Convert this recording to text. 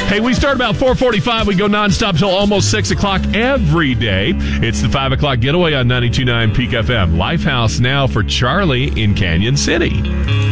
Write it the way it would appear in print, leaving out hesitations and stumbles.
Hey, we start about 4:45. We go nonstop till almost 6 o'clock every day. It's the 5 o'clock getaway on 92.9 Peak FM. Lifehouse now for Charlie in Canyon City.